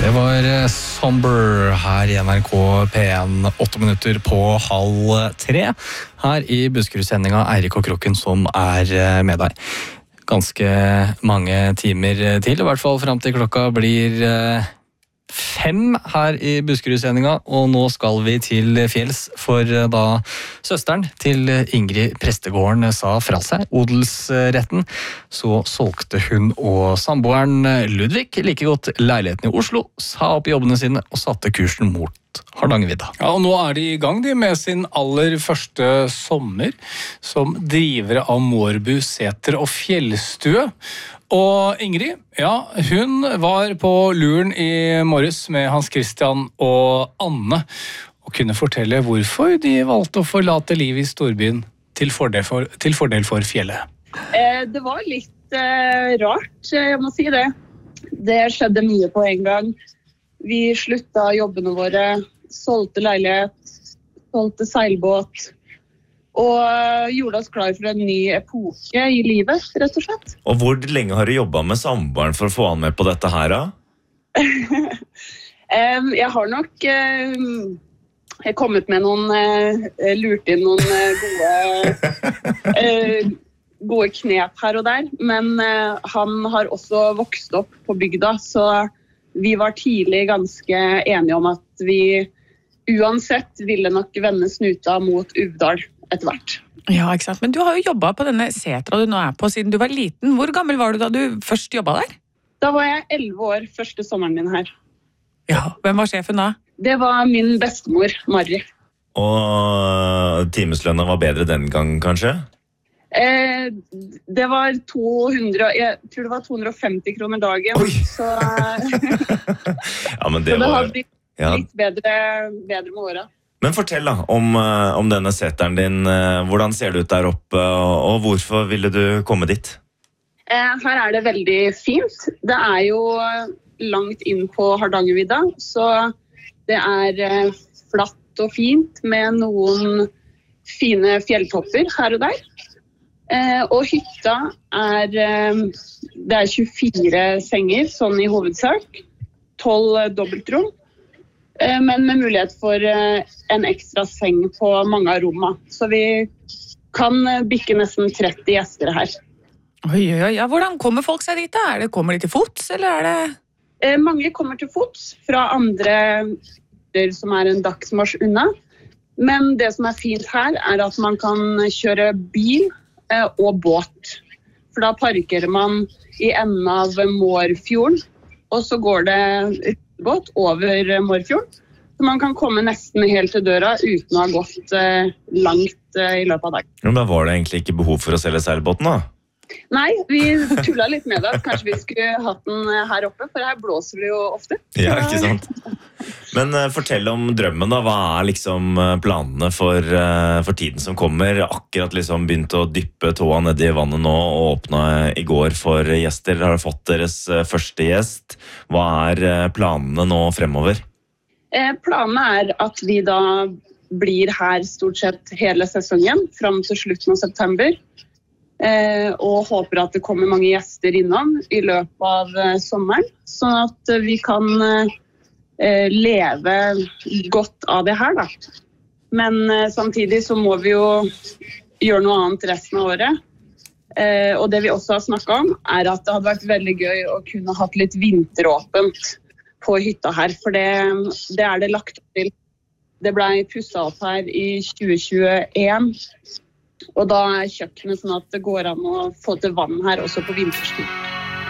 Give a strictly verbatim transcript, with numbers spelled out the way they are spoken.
Det var Somber her i N R K P en, åtte minutter på halv tre. Her i Buskerud-sendinga Eirik og Krokken som er med deg. Ganske mange timer til, i hvert fall frem til klokka blir fem her i Buskerud-sendinga, og nå skal vi til fjells, for da søsteren til Ingrid Prestegården sa fra seg odelsretten, så solgte hun og samboeren Ludvig like godt leiligheten i Oslo, sa opp jobbene sine og satte kursen mot Hardangervidda. Ja, og nå er de i gang de med sin aller første sommer som drivere av Mårbu Seter og Fjellstue. Og Ingrid, ja, hun var på luren i morges med Hans Christian og Anne og kunne fortelle hvorfor de valgte å forlate livet i storbyen til fordel for, til fordel for fjellet. Eh, det var litt eh, rart, jeg må si det. Det skjedde mye på en gang. Vi slutta jobbene våre, solgte leilighet, solgte seilbåt, og gjorde oss klar for en ny epoke i livet, rett og slett. Og hvor lenge har du jobbet med samboeren for å få han med på dette her, da? Jeg har nok jeg kommet med noen, lurt inn noen gode, gode knep her og der, men han har også vokst opp på bygda, så vi var tidlig ganske enige om at vi uansett ville nok vende snuta mot Uvdal etter hvert. Ja, ikke sant. Men du har jo jobbet på denne setra du nå er på siden du var liten. Hvor gammel var du da du først jobbet der? Da var jeg elleve år, første sommeren min her. Ja, hvem var sjefen da? Det var min bestemor, Mari. Og timeslønna var bedre den gang, kanskje? Eh, det var to hundre, jeg tror det var to hundre og femti kroner dagen. Oi! Så, ja, men det, så det var... har blitt ja. litt bedre, bedre med året. Men fortell da, om, om denne seteren din. Hvordan ser det ut der oppe, og hvorfor ville du komme dit? Her er det veldig fint. Det er jo langt inn på Hardangervidda, så det er flatt og fint med noen fine fjelltopper her og der. Og hytta er, det er tjuefire senger, sånn i hovedsak. tolv dobbeltrom. Men med mulighet for en ekstra seng på mange av rommene. Så vi kan bikke nesten tretti gjester her. Oi, oi, oi. Ja, hvordan kommer folk seg dit da? Er det, kommer de til fots, eller er det... Mange kommer til fots fra andre som er en dagsmarsj unna. Men det som er fint her er at man kan kjøre bil og båt. For da parkerer man i enden av Mårfjorden, og så går det båt over Mårfjorden. Så man kan komme nesten helt til døra uten å ha gått eh, langt eh, i løpet av dagen. Men var det egentlig ikke behov for å selge seilbåten da? Nei, vi tullet litt med det. Kanskje vi skulle hatt den her oppe, for her blåser det jo ofte. Ja, ikke sant? Men uh, fortell om drømmen da. Hva er liksom planene for, uh, for tiden som kommer? Akkurat liksom begynt å dyppe tåa ned i vannet nå og åpne i går for gjester. Har fått deres uh, første gjest. Hva er uh, planene nå fremover? Eh, planene er at vi da blir her stort sett hele sesongen, frem til slutten av september. Eh, og håper at det kommer mange gjester innom i løpet av eh, sommeren, sånn at eh, vi kan eh, leve godt av det her da. Men eh, samtidig så må vi jo gjøre noe annet resten av året. Eh, og det vi også har snakket om er at det hadde vært veldig gøy å kunne hatt litt vinteråpent på hytta her, for det, det er det lagt til. Det ble pusset opp her i tjue tjueen, og da er kjøkkenet sånn at det går an å få til vann her også på vinterstid.